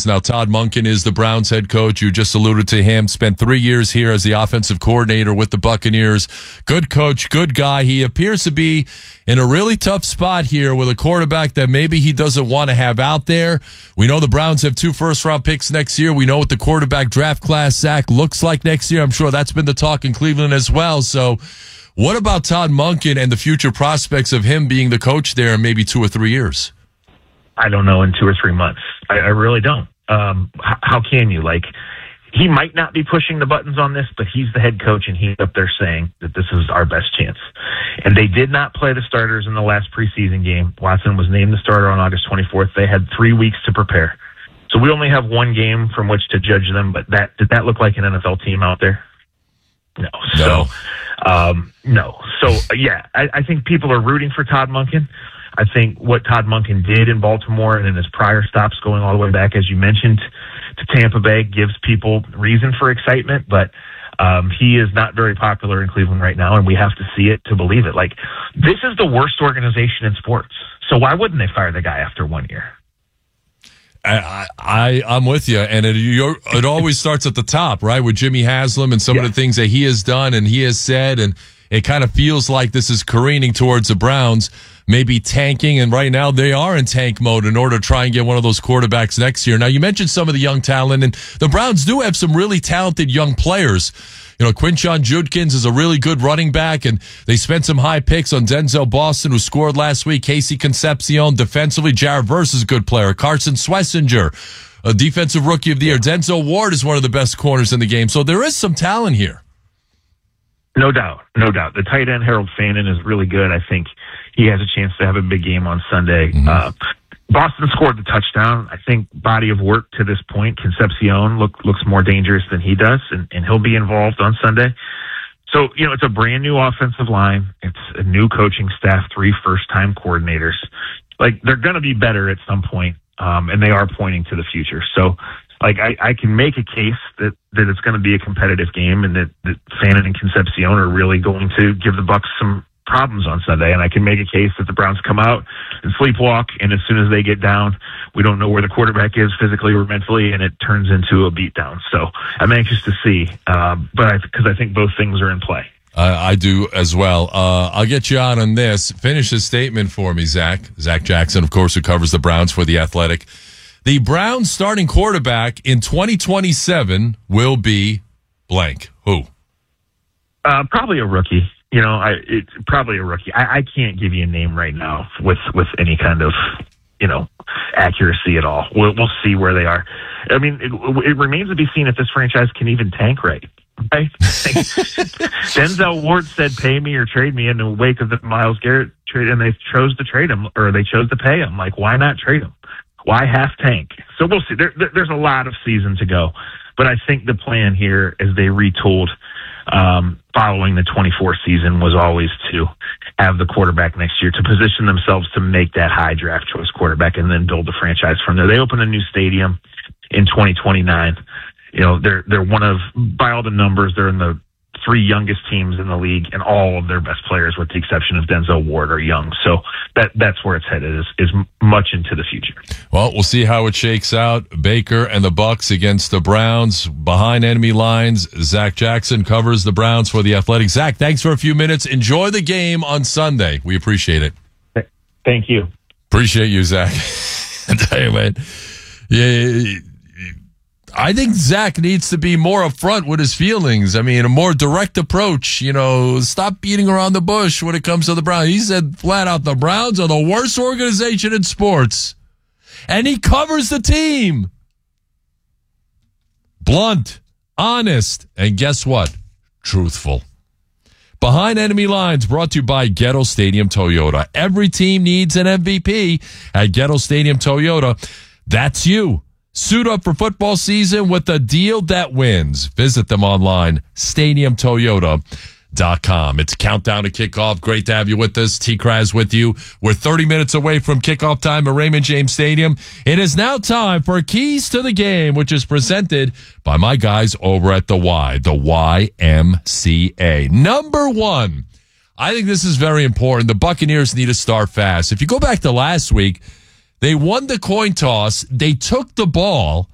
Browns. Now, Todd Monken is the Browns head coach. You just alluded to him. Spent 3 years here as the offensive coordinator with the Buccaneers. Good coach, good guy. He appears to be in a really tough spot here with a quarterback that maybe he doesn't want to have out there. We know the Browns have 2 first-round picks next year. We know what the quarterback draft class, Zach, looks like next year. I'm sure that's been the talk in Cleveland as well. So what about Todd Monken and the future prospects of him being the coach there in maybe 2 or 3 years? I don't know, in 2 or 3 months. I really don't. How can you? Like, he might not be pushing the buttons on this, but he's the head coach, and he's up there saying that this is our best chance. And they did not play the starters in the last preseason game. Watson was named the starter on August 24th. They had 3 weeks to prepare. So we only have 1 game from which to judge them, but did that look like an NFL team out there? No. So, no. So, yeah, I think people are rooting for Todd Monken. I think what Todd Monken did in Baltimore and in his prior stops going all the way back, as you mentioned, to Tampa Bay gives people reason for excitement, but he is not very popular in Cleveland right now, and we have to see it to believe it. Like, this is the worst organization in sports, so why wouldn't they fire the guy after 1 year? I'm with you, and it always starts at the top, right, with Jimmy Haslam and some of the things that he has done and he has said, and it kind of feels like this is careening towards the Browns, maybe tanking, and right now they are in tank mode in order to try and get one of those quarterbacks next year. Now, you mentioned some of the young talent, and the Browns do have some really talented young players. You know, Quinshon Judkins is a really good running back, and they spent some high picks on Denzel Boston, who scored last week. Casey Concepcion, defensively. Jared Verse is a good player. Carson Schlesinger, a defensive rookie of the year. Denzel Ward is one of the best corners in the game. So there is some talent here. No doubt. The tight end, Harold Fannin, is really good. I think he has a chance to have a big game on Sunday. Boston scored the touchdown. I think body of work to this point, Concepcion looks more dangerous than he does, and he'll be involved on Sunday. So, you know, it's a brand new offensive line. It's a new coaching staff, 3 first-time coordinators. Like, they're going to be better at some point, and they are pointing to the future. So, like, I can make a case that it's going to be a competitive game, and that Fannin and Concepcion are really going to give the Bucs some problems on Sunday. And I can make a case that the Browns come out and sleepwalk, and as soon as they get down, we don't know where the quarterback is physically or mentally, and it turns into a beatdown. So I'm anxious to see, because I think both things are in play. I do as well. I'll get you out on this. Finish the statement for me, Zach. Zach Jackson, of course, who covers the Browns for The Athletic. The Browns starting quarterback in 2027 will be blank. Who? Probably a rookie. You know, it's probably a rookie. I can't give you a name right now with any kind of, you know, accuracy at all. We'll see where they are. I mean, it remains to be seen if this franchise can even tank right. Right? Denzel Ward said, "Pay me or trade me," in the wake of the Myles Garrett trade, and they chose to trade him, or they chose to pay him. Like, why not trade him? Why half tank? So we'll see. There's a lot of season to go, but I think the plan here, as they retooled following the 24 season, was always to have the quarterback next year, to position themselves to make that high draft choice quarterback, and then build the franchise from there. They open a new stadium in 2029. You know, they're one of, by all the numbers, they're in the 3 youngest teams in the league, and all of their best players, with the exception of Denzel Ward, are young. So that's where it's headed, is much into the future. Well, we'll see how it shakes out. Baker and the Bucs against the Browns behind enemy lines. Zach Jackson covers the Browns for The Athletic. Zach, thanks for a few minutes. Enjoy the game on Sunday. We appreciate it. Thank you. Appreciate you, Zach. I tell you, man. Yeah. I think Zach needs to be more upfront with his feelings. I mean, a more direct approach. You know, stop beating around the bush when it comes to the Browns. He said flat out, the Browns are the worst organization in sports. And he covers the team. Blunt, honest, and guess what? Truthful. Behind Enemy Lines, brought to you by Ghetto Stadium Toyota. Every team needs an MVP at Ghetto Stadium Toyota. That's you. Suit up for football season with a deal that wins. Visit them online, stadiumtoyota.com. It's countdown to kickoff. Great to have you with us. T-Kraz with you. We're 30 minutes away from kickoff time at Raymond James Stadium. It is now time for Keys to the Game, which is presented by my guys over at the YMCA. Number 1, I think this is very important. The Buccaneers need to start fast. If you go back to last week, they won the coin toss. They took the ball.